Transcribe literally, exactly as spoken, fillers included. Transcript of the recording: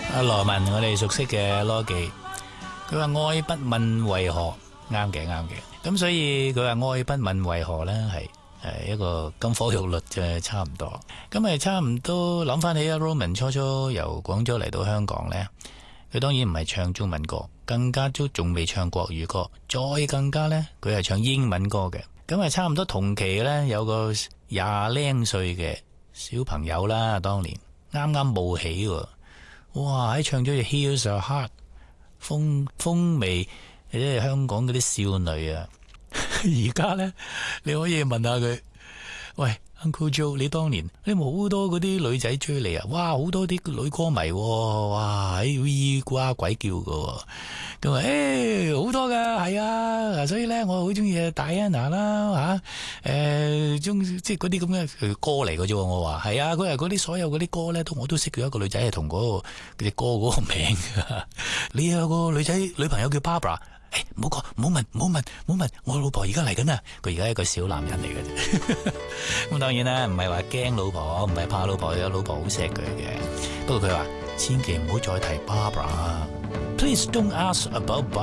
阿羅文，我哋熟悉嘅羅記，佢話愛不問為何，啱嘅啱嘅。咁所以佢話愛不問為何呢，係誒一個金科玉律就差唔多。咁咪差唔多諗翻起阿 Roman 初初由廣州嚟到香港呢，佢當然唔係唱中文歌，更加都仲未唱國語歌，再更加呢，佢係唱英文歌嘅。咁係差唔多同期呢，有個廿零歲嘅小朋友啦，當年啱啱冒起喎，哇！喺唱咗隻 Here's a Heart， 風風味，即係香港嗰啲少女啊。而家呢，你可以問下佢，喂 Uncle Joe， 你當年你冇好多嗰啲女仔追你啊？哇，好多啲女歌迷，哇喺 V 呱鬼叫噶，咁啊誒好多噶，係啊，所以咧我好中意啊 Diana 啦吓，誒中即係嗰啲咁嘅歌嚟嘅啫。我話係啊，佢係嗰啲所有嗰啲歌咧，都我都識咗一個女仔係同嗰個隻歌嗰個名噶。你有個女仔女朋友叫 Barbara。誒，唔好講，唔好問，唔好問，唔好問，我老婆而家嚟緊啊！佢而家係一個小男人嚟嘅啫。咁當然啦，唔係話驚老婆，唔係怕老婆，有老婆好錫佢嘅。不過佢話千祈唔好再提 Barbara。Please don't ask about